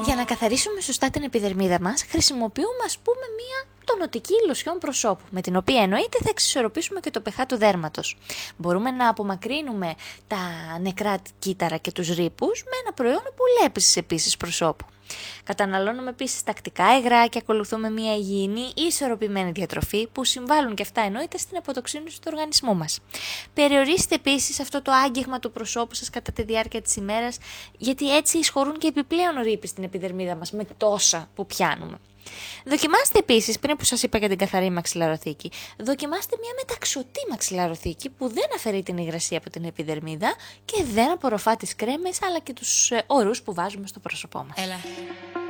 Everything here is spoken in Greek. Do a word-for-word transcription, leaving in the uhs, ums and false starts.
Για να καθαρίσουμε σωστά την επιδερμίδα μας, χρησιμοποιούμε ας πούμε μία τονωτική λοσιόν προσώπου, με την οποία εννοείται θα εξισορροπήσουμε και το pH του δέρματος. Μπορούμε να απομακρύνουμε τα νεκρά κύτταρα και τους ρήπους με ένα προϊόν απολέπισης επίσης προσώπου. Καταναλώνουμε επίσης τακτικά υγρά και ακολουθούμε μια υγιεινή ή ισορροπημένη διατροφή που συμβάλλουν και αυτά εννοείται στην αποτοξίνωση του οργανισμού μας. Περιορίστε επίσης αυτό το άγγιγμα του προσώπου σας κατά τη διάρκεια της ημέρας, γιατί έτσι εισχωρούν και επιπλέον ρήποι στην επιδερμίδα μας με τόσα που πιάνουμε. Δοκιμάστε επίσης, πριν που σας είπα για την καθαρή μαξιλαροθήκη, δοκιμάστε μια μεταξωτή μαξιλαροθήκη που δεν αφαιρεί την υγρασία από την επιδερμίδα και δεν απορροφά τις κρέμες αλλά και τους ορούς που βάζουμε στο πρόσωπό μας. Έλα.